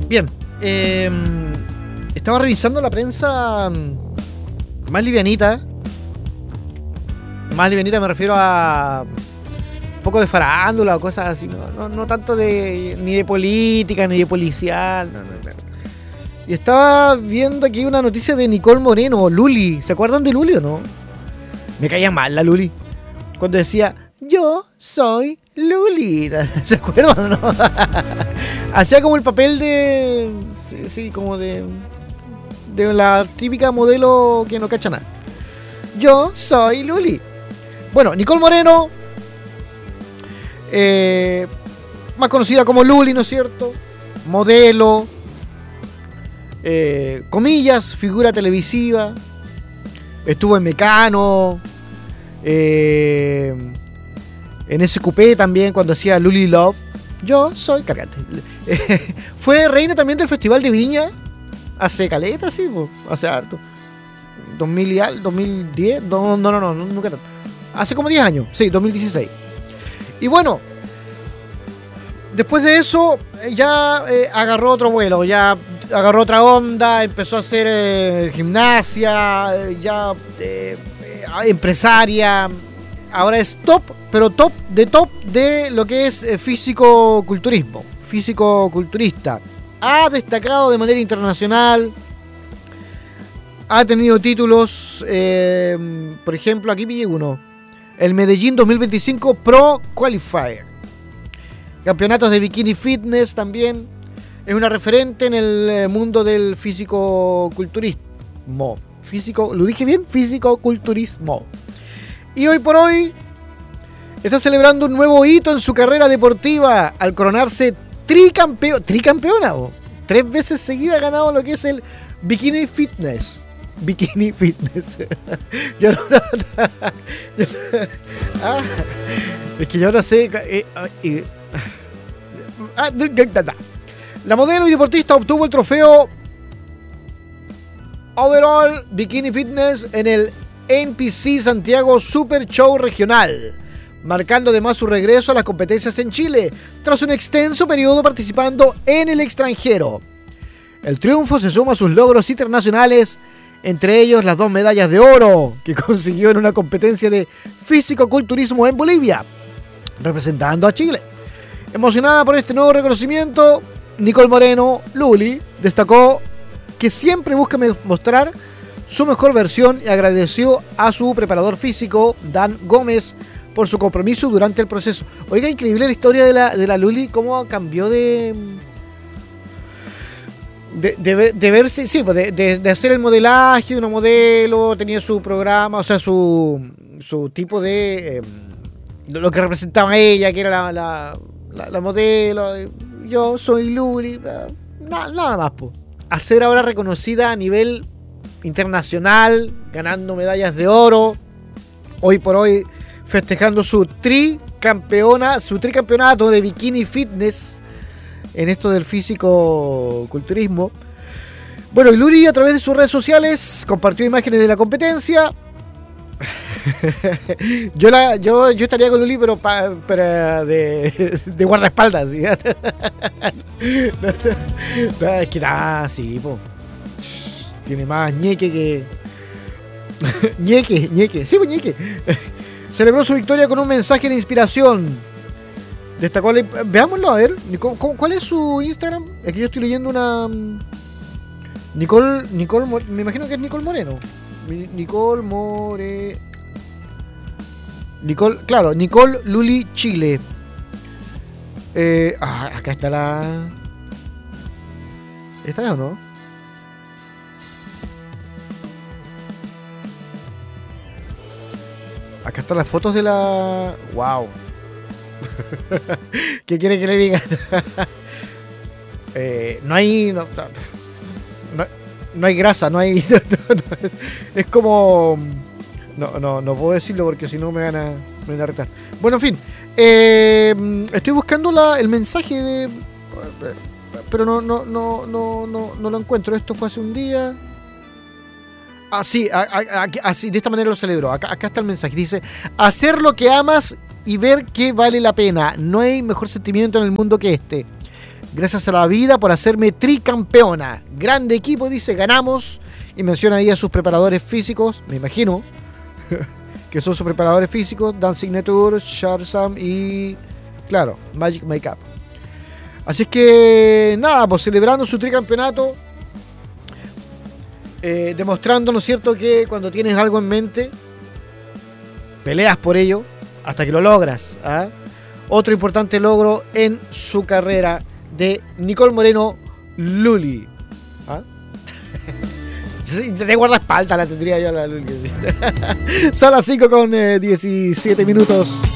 Bien, estaba revisando la prensa más livianita. Más livianita me refiero a un poco de farándula o cosas así. No tanto ni de política, ni de policial. No. Y estaba viendo aquí una noticia de Nicole Moreno, Luli. ¿Se acuerdan de Luli o no? Me caía mal la Luli. Cuando decía, yo soy Luli. ¿Se acuerdan o no? Hacía como el papel de... Sí, como de la típica modelo que no cacha nada. Yo soy Luli. Bueno, Nicole Moreno, más conocida como Luli, ¿no es cierto? Modelo, comillas, figura televisiva. Estuvo en Mecano, en SQP también, cuando hacía Luli Love. Yo soy cagante. Fue reina también del Festival de Viña. Hace caleta, sí, hace harto. 2010, no, nunca tanto. Hace como 10 años, sí, 2016. Y bueno, después de eso ya agarró otro vuelo, ya agarró otra onda, empezó a hacer gimnasia, ya empresaria. Ahora es top, pero top de lo que es físico-culturismo, físico-culturista. Ha destacado de manera internacional, ha tenido títulos, por ejemplo, aquí pillé uno, el Medellín 2025 Pro Qualifier, campeonatos de bikini fitness también, es una referente en el mundo del físico-culturismo, ¿lo dije bien? Físico-culturismo. Y hoy por hoy está celebrando un nuevo hito en su carrera deportiva al coronarse tricampeona. 3 veces seguida ha ganado lo que es el Bikini Fitness. Bikini Fitness. Es que yo no sé. La modelo y deportista obtuvo el trofeo Overall Bikini Fitness en el NPC Santiago Super Show Regional, marcando además su regreso a las competencias en Chile, tras un extenso periodo participando en el extranjero. El triunfo se suma a sus logros internacionales, entre ellos las 2 medallas de oro que consiguió en una competencia de físico-culturismo en Bolivia, representando a Chile. Emocionada por este nuevo reconocimiento, Nicole Moreno, Luli, destacó que siempre busca mostrar su mejor versión y agradeció a su preparador físico, Dan Gómez, por su compromiso durante el proceso. Oiga, increíble la historia de la Luli, cómo cambió de verse, sí, de hacer el modelaje, una modelo, tenía su programa, o sea, su tipo de lo que representaba a ella, que era la modelo. Yo soy Luli, nada más, po. A ser ahora reconocida a nivel internacional, ganando medallas de oro, hoy por hoy festejando su tricampeonato de bikini fitness en esto del físico-culturismo. Bueno, y Luli a través de sus redes sociales compartió imágenes de la competencia. yo estaría con Luli, pero de guardaespaldas, ¿sí? No, es que sí, po. Tiene más ñeque que... ñeque. Sí, pues ñeque. Celebró su victoria con un mensaje de inspiración. Destacó... Veámoslo, a ver. ¿Cuál es su Instagram? Es que yo estoy leyendo una... Nicole... Me imagino que es Nicole Moreno. Nicole Luli Chile. Acá está la... ¿Esta o no? Acá están las fotos de la... ¡Wow! ¿Qué quiere que le diga? No hay grasa, no hay... Es como... No puedo decirlo porque si no me van a retar. Bueno, en fin. Estoy buscando el mensaje de... Pero no lo encuentro. Esto fue hace un día... Sí, así, de esta manera lo celebro. Acá está el mensaje. Dice: hacer lo que amas y ver que vale la pena. No hay mejor sentimiento en el mundo que este. Gracias a la vida por hacerme tricampeona. Grande equipo, dice, ganamos. Y menciona ahí a sus preparadores físicos, me imagino, que son sus preparadores físicos, Dan Signature, Sharsam y, claro, Magic Makeup. Así es que, nada, pues celebrando su tricampeonato, demostrando, ¿no es cierto?, que cuando tienes algo en mente, peleas por ello hasta que lo logras. Otro importante logro en su carrera de Nicole Moreno Luli. De guardaespaldas la tendría yo la Luli. Son las 5 con 17 minutos.